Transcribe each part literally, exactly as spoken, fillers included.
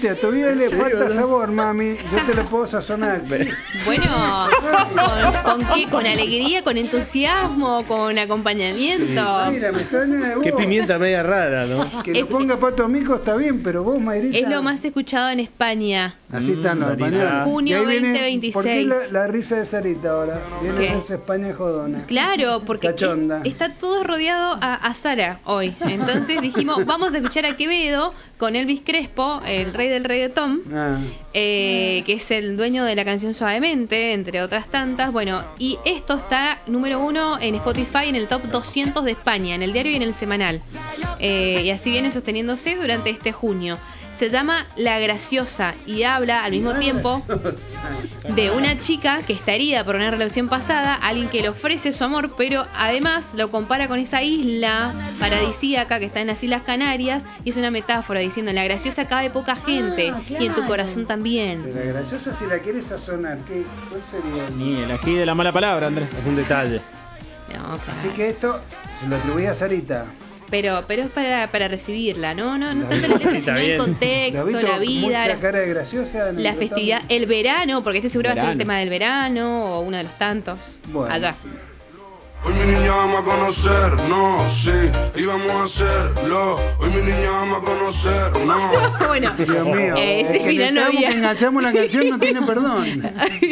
Escucha, todavía le falta sabor, mami. Yo te lo puedo sazonar. Bueno, ¿con, ¿con qué? ¿Con alegría, con entusiasmo, con acompañamiento? Sí, mira, me extraña de vos. Qué pimienta media rara, ¿no? Que lo ponga Pato Mico está bien, pero vos, Mayrita... Es lo más escuchado en España. Así están los Sarita. españoles. Junio Y ahí viene, veinte veintiséis. ¿por qué la, la risa de Sarita ahora? Viene ¿Qué? esa España jodona. Claro, porque Cachonda. es- está todo rodeado a, a Sara hoy. Entonces dijimos, vamos a escuchar a Quevedo con Elvis Crespo, el rey del reggaetón, Ah, eh, que es el dueño de la canción Suavemente, entre otras tantas. Bueno, y esto está número uno en Spotify, en el top doscientos de España, en el diario y en el semanal. Eh, y así viene sosteniéndose durante este junio. Se llama La Graciosa y habla al mismo tiempo de una chica que está herida por una relación pasada, alguien que le ofrece su amor, pero además lo compara con esa isla paradisíaca que está en las Islas Canarias, y es una metáfora diciendo: en La Graciosa cabe poca gente, Ah, y en tu claro. corazón también. pero la graciosa, si la quieres sazonar, ¿qué? ¿Cuál sería? Ni el ají de la mala palabra, Andrés. Es un detalle. No, claro. Así que esto se lo atribuí a Sarita. Pero, pero es para, para recibirla, ¿no? No, no tanto la letra, Está sino el bien. ¿La contexto, viste la con vida, mucha la, cara de graciosa? la festividad, el verano, porque este seguro va a ser el Verano. tema del verano o uno de los tantos. Bueno. Allá. Hoy mi niña vamos a conocernos, sí, y vamos a hacerlo. Hoy mi niña vamos a conocernos. Bueno, Dios mío, eh, ese es que final le no estamos había. que enganchamos la canción, no tiene perdón.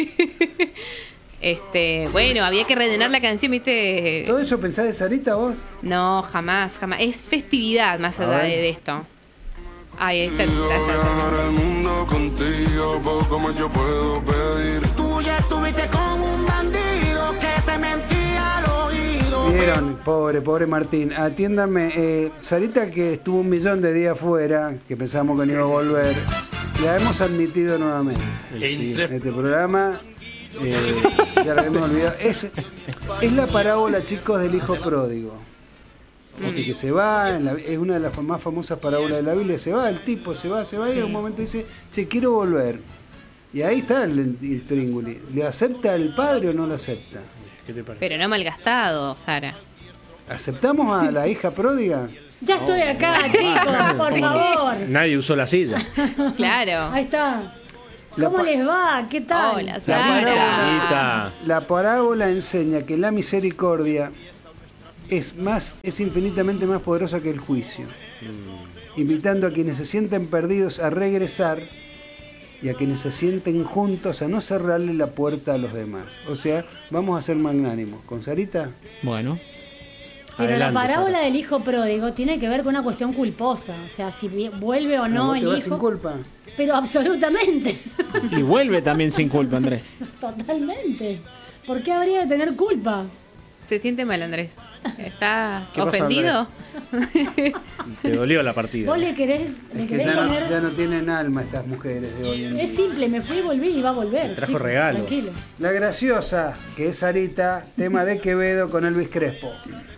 Este, bueno, había que rellenar la canción, ¿viste? ¿Todo eso pensás de Sarita vos? No, jamás, jamás. Es festividad más A allá ver. de, de esto. Ahí está. está, Yo está, está. viajar el mundo contigo, poco más yo puedo pedir. Tú ya estuviste con un bandido que te mentía al oído. Vieron, pobre, pobre Martín. Atiéndame, eh, Sarita, que estuvo un millón de días fuera, que pensábamos que no iba a volver, la hemos admitido nuevamente en este programa. Eh, ya la hemos olvidado. Es, es la parábola, chicos, del hijo pródigo. Este que se va, en la- es una de las más famosas parábolas de la Biblia. Se va, el tipo se va, se va, y en un momento dice: che, quiero volver. Y ahí está el, el trínguli. ¿Le acepta el padre o no lo acepta? ¿Qué te parece? Pero no malgastado, Sara. ¿Aceptamos a la hija pródiga? Ya estoy acá, chicos, por favor. Nadie usó la silla. Claro. Ahí está. La ¿Cómo pa- les va? ¿Qué tal? Hola, La Sara. Anita. La parábola enseña que la misericordia es más, es infinitamente más poderosa que el juicio, invitando a quienes se sienten perdidos a regresar y a quienes se sienten juntos a no cerrarle la puerta a los demás. O sea, vamos a ser magnánimos. ¿Con Sarita? Bueno. Pero Adelante, la parábola Sara. del hijo pródigo tiene que ver con una cuestión culposa. O sea, si vi- vuelve o no ¿Vos te el vas sin hijo. culpa? Pero absolutamente. Y vuelve también sin culpa, Andrés. Totalmente. ¿Por qué habría de tener culpa? Se siente mal, Andrés. ¿Está ¿Qué pasa, ofendido? Te dolió la partida. ¿Vos le querés, le Es que querés ya no, poner? ya no tienen alma estas mujeres de hoy en día. Es simple, me fui y volví y va a volver. trajo chicos, regalo. Tranquilo. La graciosa, que es Sarita, tema de Quevedo con Elvis Crespo.